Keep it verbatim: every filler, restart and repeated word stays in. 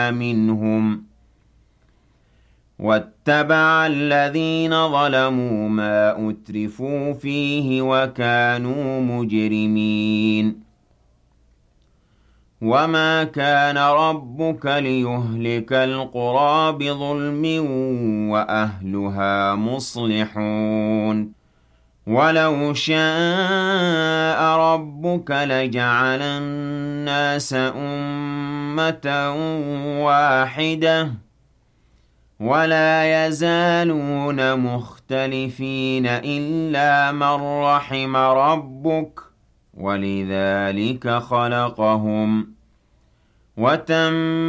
منهم واتبع الذين ظلموا ما أترفوا فيه وكانوا مجرمين وما كان ربك ليهلك القرى بظلم وأهلها مصلحون ولو شاء ربك لجعل الناس أمة واحدة ولا يزالون مختلفين إلا من رحم ربك ولذلك خلقهم وتم